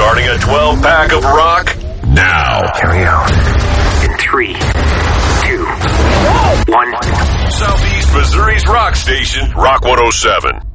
Starting a 12-pack of rock now. Here we go. In 3, 2, 1. Southeast Missouri's rock station, Rock 107.